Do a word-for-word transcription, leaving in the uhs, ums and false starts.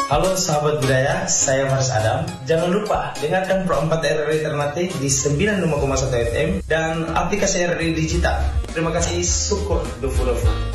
Halo sahabat budaya, saya Faris Adam. Jangan lupa dengarkan Pro empat R R I Ternate di sembilan puluh lima koma satu F M dan aplikasi R R I Digital. Terima kasih, syukur, dofu dofu.